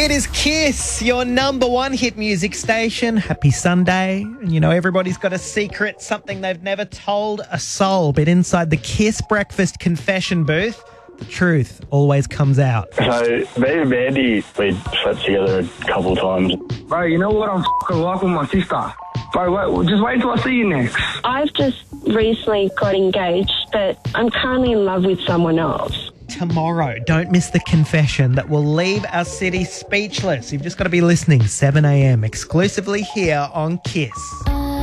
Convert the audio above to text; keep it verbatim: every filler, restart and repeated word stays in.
It is Kiss, your number one hit music station. Happy Sunday. And you know, everybody's got a secret, something they've never told a soul. But inside the Kiss Breakfast confession booth, the truth always comes out. So, me and Mandy, we slept together a couple of times. Bro, you know what I'm f***ing like with my sister? Bro, wait, just wait until I see you next. I've just recently got engaged, but I'm currently in love with someone else. Tomorrow, don't miss the confession that will leave our city speechless. You've just got to be listening, seven a.m. exclusively here on Kiss.